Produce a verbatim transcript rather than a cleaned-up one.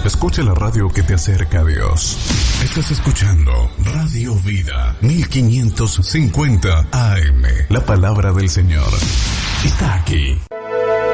Escucha la radio que te acerca a Dios. Estás escuchando Radio Vida mil quinientos cincuenta A M. La palabra del Señor está aquí.